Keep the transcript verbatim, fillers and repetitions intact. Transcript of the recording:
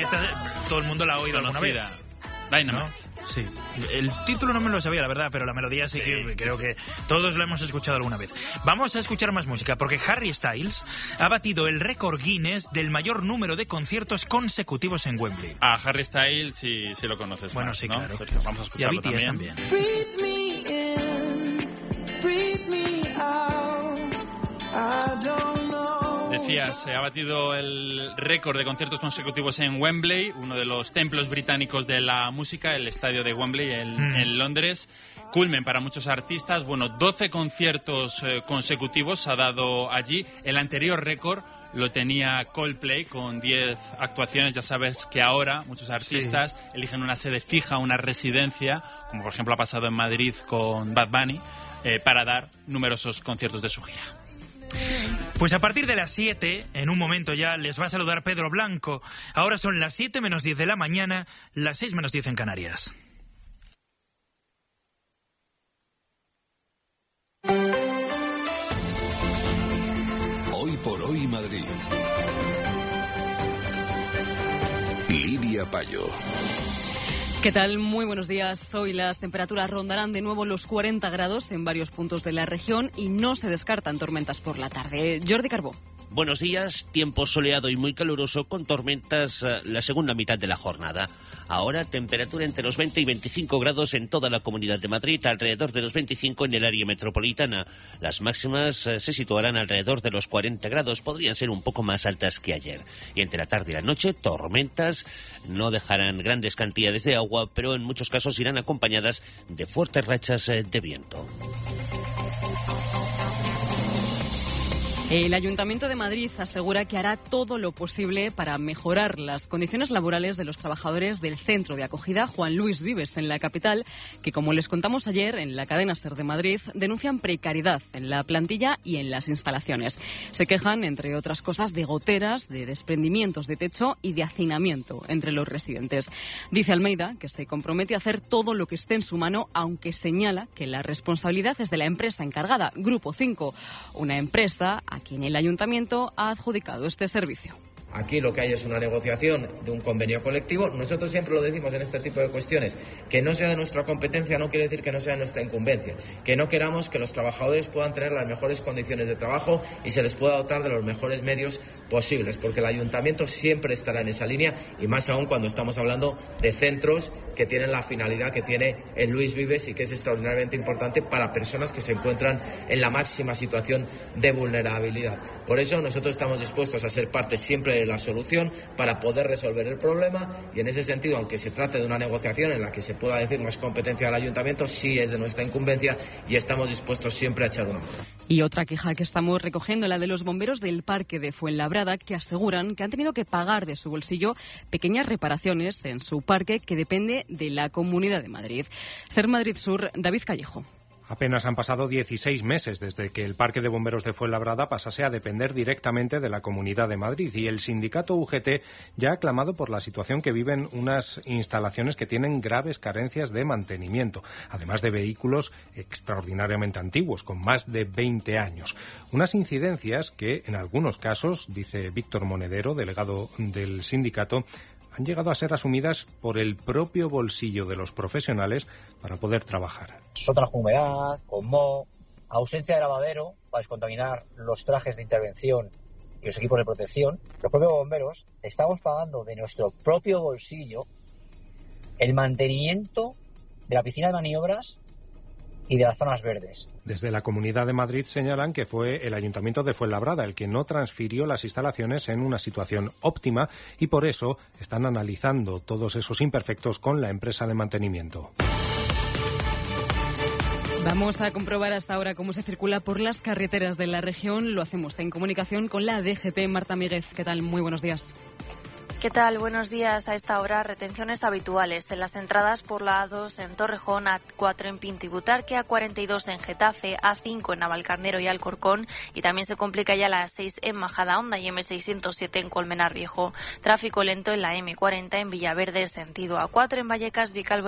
que esta, todo el mundo la ha oído alguna vez. Dynamite. ¿No? Sí, el título no me lo sabía, la verdad, pero la melodía sí, sí que creo que todos lo hemos escuchado alguna vez. Vamos a escuchar más música, porque Harry Styles ha batido el récord Guinness del mayor número de conciertos consecutivos en Wembley. Ah, Harry Styles sí, sí lo conoces. Bueno, más, sí, ¿no? claro. Sergio, vamos a escucharlo y a B T S también. también. Breathe me in, breathe me out. I don't know. Decías, se ha batido el récord de conciertos consecutivos en Wembley, uno de los templos británicos de la música, el estadio de Wembley en, mm. en Londres. Culmen para muchos artistas. Bueno, doce conciertos eh, consecutivos ha dado allí. El anterior récord lo tenía Coldplay con diez actuaciones. Ya sabes que ahora muchos artistas sí. eligen una sede fija, una residencia, como por ejemplo ha pasado en Madrid con Bad Bunny, eh, para dar numerosos conciertos de su gira. Pues a partir de las siete, en un momento ya, les va a saludar Pedro Blanco. Ahora son las siete menos diez de la mañana, las seis menos diez en Canarias. Hoy por hoy Madrid. Lidia Payo. ¿Qué tal? Muy buenos días. Hoy las temperaturas rondarán de nuevo los cuarenta grados en varios puntos de la región y no se descartan tormentas por la tarde. Jordi Carbó. Buenos días, tiempo soleado y muy caluroso con tormentas uh, la segunda mitad de la jornada. Ahora temperatura entre los veinte y veinticinco grados en toda la Comunidad de Madrid, alrededor de los veinticinco en el área metropolitana. Las máximas uh, se situarán alrededor de los cuarenta grados, podrían ser un poco más altas que ayer. Y entre la tarde y la noche, tormentas no dejarán grandes cantidades de agua, pero en muchos casos irán acompañadas de fuertes rachas uh, de viento. El Ayuntamiento de Madrid asegura que hará todo lo posible para mejorar las condiciones laborales de los trabajadores del centro de acogida Juan Luis Vives en la capital, que, como les contamos ayer en la cadena SER de Madrid, denuncian precariedad en la plantilla y en las instalaciones. Se quejan, entre otras cosas, de goteras, de desprendimientos de techo y de hacinamiento entre los residentes. Dice Almeida que se compromete a hacer todo lo que esté en su mano, aunque señala que la responsabilidad es de la empresa encargada, Grupo cinco, una empresa a quien el Ayuntamiento ha adjudicado este servicio. Aquí lo que hay es una negociación de un convenio colectivo. Nosotros siempre lo decimos en este tipo de cuestiones. Que no sea de nuestra competencia no quiere decir que no sea de nuestra incumbencia. Que no queramos que los trabajadores puedan tener las mejores condiciones de trabajo y se les pueda dotar de los mejores medios posibles. Porque el Ayuntamiento siempre estará en esa línea y más aún cuando estamos hablando de centros que tienen la finalidad que tiene el Luis Vives y que es extraordinariamente importante para personas que se encuentran en la máxima situación de vulnerabilidad. Por eso nosotros estamos dispuestos a ser parte siempre de la solución para poder resolver el problema y en ese sentido, aunque se trate de una negociación en la que se pueda decir no es competencia del Ayuntamiento, sí es de nuestra incumbencia y estamos dispuestos siempre a echar una mano. Y otra queja que estamos recogiendo, la de los bomberos del Parque de Fuenlabrada, que aseguran que han tenido que pagar de su bolsillo pequeñas reparaciones en su parque que depende de la Comunidad de Madrid. SER Madrid Sur, David Callejo. Apenas han pasado dieciséis meses desde que el Parque de Bomberos de Fuenlabrada pasase a depender directamente de la Comunidad de Madrid y el sindicato U G T ya ha clamado por la situación que viven unas instalaciones que tienen graves carencias de mantenimiento, además de vehículos extraordinariamente antiguos, con más de veinte años. Unas incidencias que, en algunos casos, dice Víctor Monedero, delegado del sindicato, han llegado a ser asumidas por el propio bolsillo de los profesionales para poder trabajar. Sótano con humedad, con moho, ausencia de lavadero para descontaminar los trajes de intervención y los equipos de protección. Los propios bomberos estamos pagando de nuestro propio bolsillo el mantenimiento de la piscina de maniobras y de las zonas verdes. Desde la Comunidad de Madrid señalan que fue el Ayuntamiento de Fuenlabrada el que no transfirió las instalaciones en una situación óptima y por eso están analizando todos esos imperfectos con la empresa de mantenimiento. Vamos a comprobar hasta ahora cómo se circula por las carreteras de la región. Lo hacemos en comunicación con la D G T. Marta Míguez, ¿qué tal? Muy buenos días. ¿Qué tal? Buenos días. A esta hora, retenciones habituales en las entradas por la A dos en Torrejón, A cuatro en Pinto y Butarque, A cuarenta y dos en Getafe, A cinco en Navalcarnero y Alcorcón y también se complica ya la A seis en Majadahonda y M seiscientos siete en Colmenar Viejo. Tráfico lento en la M cuarenta en Villaverde, sentido A cuatro en Vallecas, Vicalbo